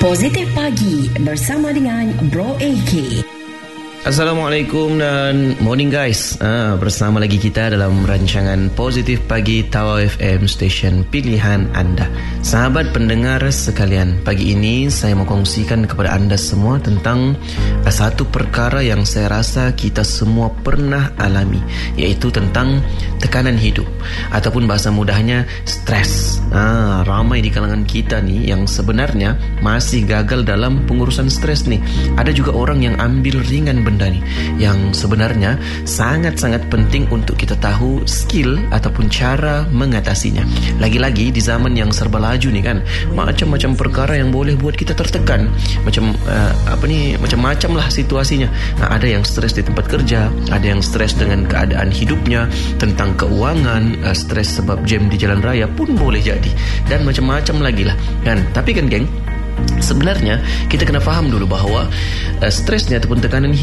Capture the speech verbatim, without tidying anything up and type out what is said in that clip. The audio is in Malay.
Positif Pagi bersama dengan Bro A K. Assalamualaikum dan morning guys. ah, Bersama lagi kita dalam rancangan Positif Pagi Tawau F M, stesen pilihan anda. Sahabat pendengar sekalian, pagi ini saya mau kongsikan kepada anda semua tentang uh, satu perkara yang saya rasa kita semua pernah alami, iaitu tentang tekanan hidup, ataupun bahasa mudahnya stres. ah, Ramai di kalangan kita nih yang sebenarnya masih gagal dalam pengurusan stres nih. Ada juga orang yang ambil ringan benda ni, yang sebenarnya sangat-sangat penting untuk kita tahu skill ataupun cara mengatasinya. Lagi-lagi di zaman yang serba laju ni kan, macam-macam perkara yang boleh buat kita tertekan. Macam uh, apa ni, macam-macam lah situasinya. Nah, ada yang stres di tempat kerja, ada yang stres dengan keadaan hidupnya, tentang keuangan, uh, stres sebab jam di jalan raya pun boleh jadi, dan macam-macam lagi lah kan. Tapi kan geng, sebenarnya kita kena faham dulu bahawa uh, stresnya ataupun tekanan